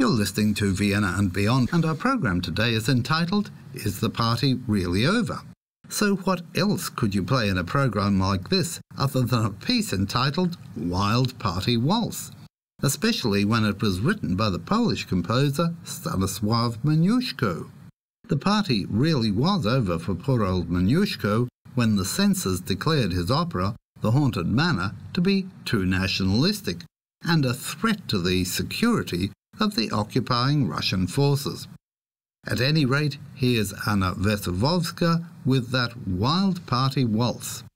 You're listening to Vienna and Beyond, and our program today is entitled, Is the Party Really Over? So what else could you play in a program like this other than a piece entitled Wild Party Waltz? Especially when it was written by the Polish composer Stanisław Moniuszko. The party really was over for poor old Moniuszko when the censors declared his opera, The Haunted Manor, to be too nationalistic and a threat to the security of the occupying Russian forces. At any rate, here's Anna Versovska with that Wild Party Waltz.